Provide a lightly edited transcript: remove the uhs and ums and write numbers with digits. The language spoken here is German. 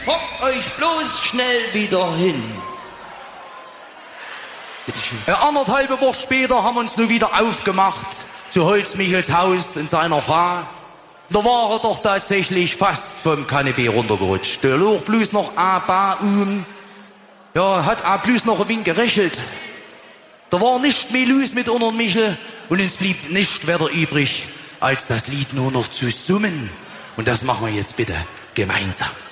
Hockt euch bloß schnell wieder hin. Bitteschön. 1,5 Woche später haben wir uns nun wieder aufgemacht zu Holzmichels Haus in seiner Frau. Da war er doch tatsächlich fast vom Kanapee runtergerutscht. Der lag bloß noch ja, hat auch bloß noch ein wenig gerächelt. Da war nicht mehr los mit unter Michel und uns blieb nicht weiter übrig, als das Lied nur noch zu summen. Und das machen wir jetzt bitte gemeinsam.